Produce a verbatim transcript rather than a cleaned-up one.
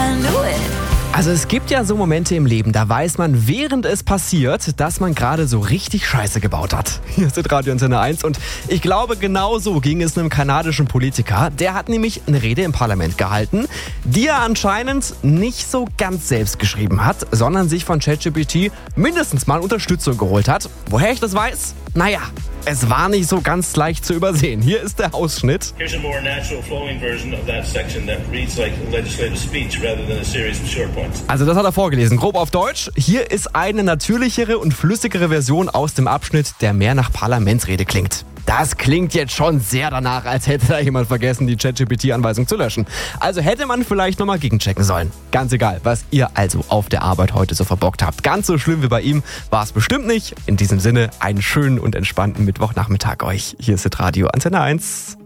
I knew it. Also es gibt ja so Momente im Leben, da weiß man, während es passiert, dass man gerade so richtig Scheiße gebaut hat. Hier ist Radio Antenne eins und ich glaube, genau so ging es einem kanadischen Politiker. Der hat nämlich eine Rede im Parlament gehalten, die er anscheinend nicht so ganz selbst geschrieben hat, sondern sich von ChatGPT mindestens mal Unterstützung geholt hat. Woher ich das weiß? Naja, es war nicht so ganz leicht zu übersehen. Hier ist der Ausschnitt. Here's a more natural flowing version of that section that reads like a legislative speech rather than a series of short points. Also das hat er vorgelesen, grob auf Deutsch. Hier ist eine natürlichere und flüssigere Version aus dem Abschnitt, der mehr nach Parlamentsrede klingt. Das klingt jetzt schon sehr danach, als hätte da jemand vergessen, die ChatGPT-Anweisung zu löschen. Also hätte man vielleicht nochmal gegenchecken sollen. Ganz egal, was ihr also auf der Arbeit heute so verbockt habt. Ganz so schlimm wie bei ihm war es bestimmt nicht. In diesem Sinne, einen schönen und entspannten Mittwochnachmittag euch. Hier ist Radio Antenne eins.